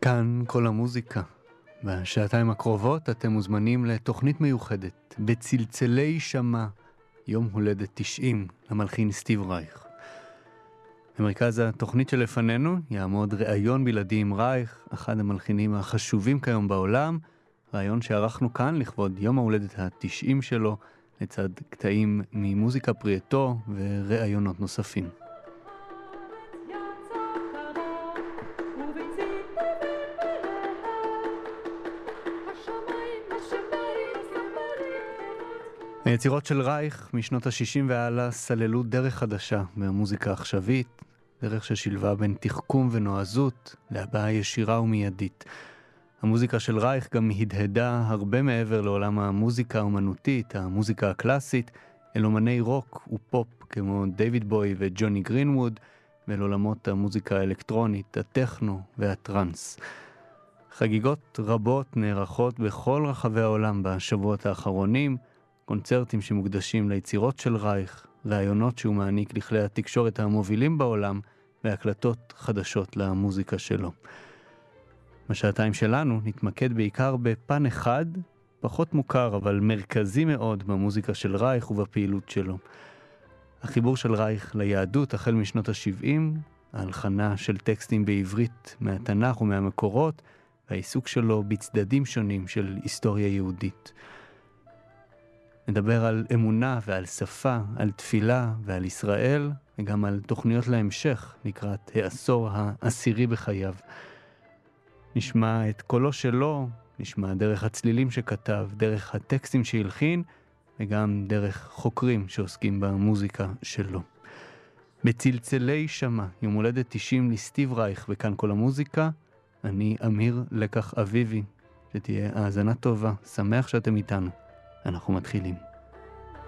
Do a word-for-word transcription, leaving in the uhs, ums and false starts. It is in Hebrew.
כאן כל המוזיקה. בשעתיים הקרובות אתם מוזמנים לתוכנית מיוחדת בצלצלי שמע, יום הולדת תשעים למלחין סטיב רייך. במרכז התוכנית שלפנינו יעמוד ראיון בלעדי עם רייך, אחד המלחינים החשובים כיום בעולם, ראיון שערכנו כאן לכבוד יום ההולדת ה-תשעים שלו, לצד קטעים ממוזיקה פרי עטו וראיונות נוספים. היצירות של רייך משנות ה-שישים והלאה סללו דרך חדשה במוזיקה העכשווית, דרך ששילבה בין תחכום ונועזות להבעה ישירה ומיידית. המוזיקה של רייך גם הדהדה הרבה מעבר לעולם המוזיקה האומנותית, המוזיקה הקלאסית, אל אומני רוק ופופ כמו דיוויד בוי וג'וני גרינווד, ואל עולמות המוזיקה האלקטרונית, הטכנו והטרנס. חגיגות רבות נערכות בכל רחבי העולם בשבועות האחרונים, קונצרטים שמוקדשים ליצירות של רייך, ראיונות שהוא מעניק לכלי התקשורת המובילים בעולם, והקלטות חדשות למוזיקה שלו. בשעתיים שלנו נתמקד בעיקר בפן אחד, פחות מוכר אבל מרכזי מאוד במוזיקה של רייך ובפעילות שלו. החיבור של רייך ליהדות החל משנות ה-שבעים, ההלחנה של טקסטים בעברית מהתנ"ך ומהמקורות, והעיסוק שלו בצדדים שונים של היסטוריה יהודית. נדבר על אמונה ועל שפה, על תפילה ועל ישראל, וגם על תוכניות להמשך לקראת העשור העשירי בחייו. נשמע את קולו שלו, נשמע דרך הצלילים שכתב, דרך הטקסטים שהלחין, וגם דרך חוקרים שעוסקים במוזיקה שלו. בצלצלי שמע, יום הולדת תשעים לסטיב רייך וכאן כל המוזיקה, אני אמיר לקח אביבי, שתהיה האזנה טובה, שמח שאתם איתנו. אנחנו מתחילים.